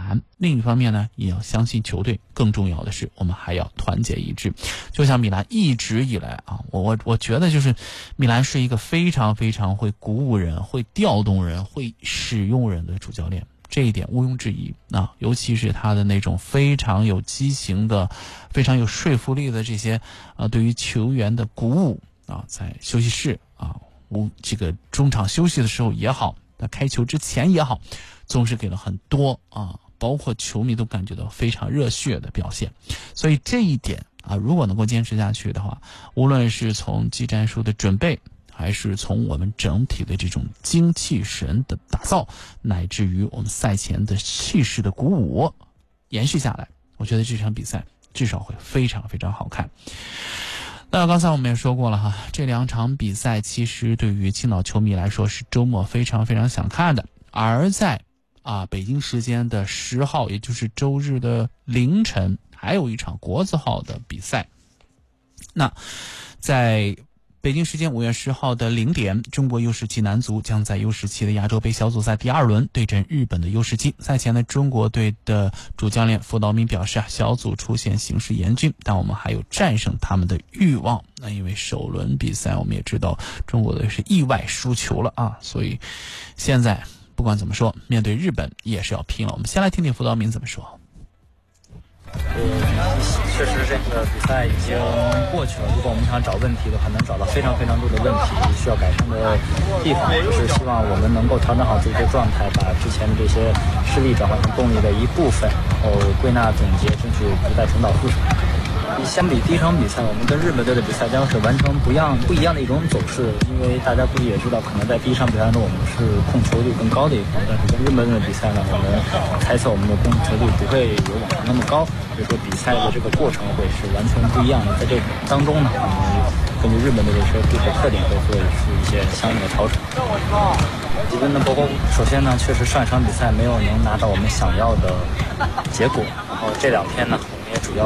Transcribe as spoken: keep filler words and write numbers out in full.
难。另一方面呢，也要相信球队，更重要的是我们还要团结一致。就像米兰一直以来啊，我我我觉得就是米兰是一个非常非常会鼓舞人、会调动人、会使用人的主教练。这一点毋庸置疑啊，尤其是他的那种非常有激情的、非常有说服力的这些啊，对于球员的鼓舞啊，在休息室啊，无这个中场休息的时候也好，在开球之前也好，总是给了很多啊，包括球迷都感觉到非常热血的表现。所以这一点啊，如果能够坚持下去的话，无论是从技战术的准备，还是从我们整体的这种精气神的打造，乃至于我们赛前的气势的鼓舞延续下来，我觉得这场比赛至少会非常非常好看。那刚才我们也说过了哈，这两场比赛其实对于青岛球迷来说是周末非常非常想看的。而在啊北京时间的十号，也就是周日的凌晨，还有一场国字号的比赛。那在北京时间五月十号的零点，中国 U 十七男足将在 U 十七的亚洲杯小组赛第二轮对阵日本的 U 十七。赛前呢，中国队的主教练傅道明表示啊，小组出现形势严峻，但我们还有战胜他们的欲望。那因为首轮比赛我们也知道中国队是意外输球了啊，所以现在不管怎么说，面对日本也是要拼了。我们先来听听傅道明怎么说。 呃，确实这个比赛已经过去了。如果我们想找问题的话，能找到非常非常多的问题需要改善的地方，就是希望我们能够调整好自己的状态，把之前的这些失利转化成动力的一部分，然后归纳总结，争取不再重蹈覆辙。相比第一场比赛，我们跟日本队的比赛将是完全不一样不一样的一种走势。因为大家估计也知道，可能在第一场比赛中我们是控球率更高的一方，但是跟日本队的比赛呢，我们猜测我们的控球率不会有往常那么高，所以说比赛的这个过程会是完全不一样的。在这当中呢，我们根据日本队的这些队的特点会做出一些相应的调整。基本的包括首先呢，确实上一场比赛没有能拿到我们想要的结果，然后这两天呢，我们也主要